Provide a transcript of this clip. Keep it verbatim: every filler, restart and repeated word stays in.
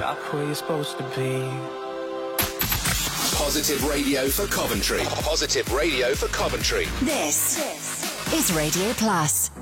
stop where you're supposed to be. Positive Radio for Coventry. Positive Radio for Coventry. This is Radio Plus.